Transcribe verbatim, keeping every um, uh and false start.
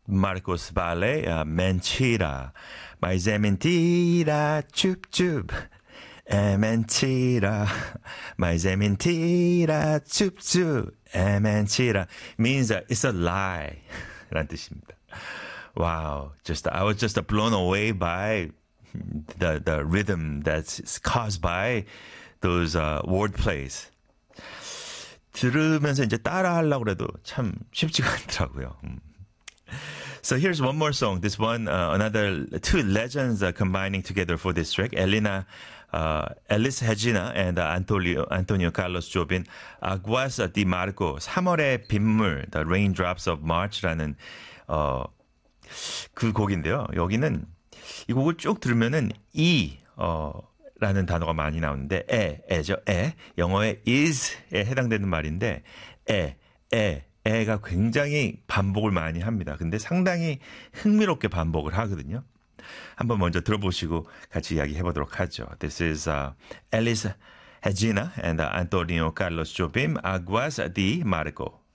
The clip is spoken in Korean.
Marcos Valle, uh, Mentira. Mais é mentira, chup chup. É mentira. Mas é mentira, chup chup. É mentira. Means uh, it's a lie. 라는 뜻입니다. Wow. Just, I was just blown away by the, the rhythm that's caused by those uh, word plays. 들으면서 이제 따라 하려고 해도 참 쉽지가 않더라고요. 음. So here's one more song. This one, uh, another two legends uh, combining together for this track. Elena, uh, Elis Regina and uh, Antonio, Antonio Carlos Jobin. Aguas de Marco. 삼월의 빗물, The Raindrops of March라는 어, 그 곡인데요. 여기는 이 곡을 쭉 들으면은 이 어, 라는 단어가 많이 나오는데 에, 에죠. 에. 영어의 is에 해당되는 말인데 에, 에. 애가 굉장히 반복을 많이 합니다. 근데 상당히 흥미롭게 반복을 하거든요. 한번 먼저 들어보시고 같이 이야기해 보도록 하죠. This is uh, Elis Regina and uh, Antonio Carlos Jobim, Aguas de Marco.